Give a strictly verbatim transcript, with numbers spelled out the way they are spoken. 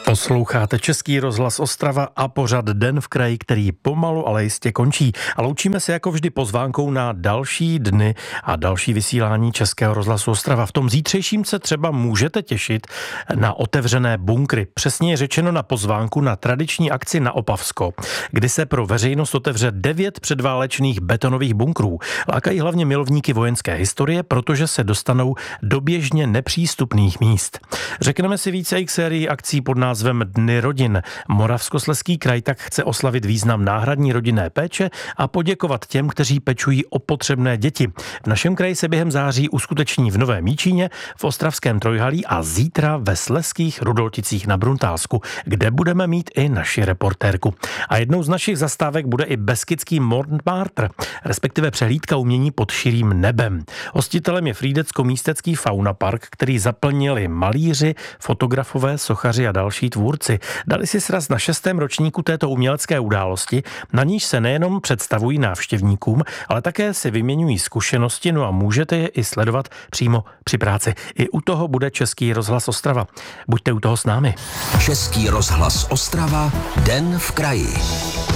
Posloucháte Český rozhlas Ostrava a pořad Den v kraji, který pomalu, ale jistě končí. A loučíme se jako vždy pozvánkou na další dny a další vysílání Českého rozhlasu Ostrava. V tom zítřejším se třeba můžete těšit na otevřené bunkry. Přesně je řečeno na pozvánku na tradiční akci na Opavsko, kdy se pro veřejnost otevře devět předválečných betonových bunkrů. Lákají hlavně milovníky vojenské historie, protože se dostanou do běžně nepřístupných míst. Řekneme si více k sérii akcí pod názvem Dny rodin. Moravskoslezský kraj tak chce oslavit význam náhradní rodinné péče a poděkovat těm, kteří pečují o potřebné děti. V našem kraji se během září uskuteční v Novém Míčíně, v ostravském Trojhalí a zítra ve Slezských Rudolticích na Bruntálsku, kde budeme mít i naši reportérku. A jednou z našich zastávek bude i Beskydský Montmartre, respektive přehlídka umění pod širým nebem. Hostitelem je Frýdecko-místecký Fauna Park, který zaplnili malíři, fotografové, sochaři a další tvůrci. Dali si sraz na šestém ročníku této umělecké události, na níž se nejenom představují návštěvníkům, ale také si vyměňují zkušenosti, no a můžete je i sledovat přímo při práci. I u toho bude Český rozhlas Ostrava. Buďte u toho s námi. Český rozhlas Ostrava, Den v kraji.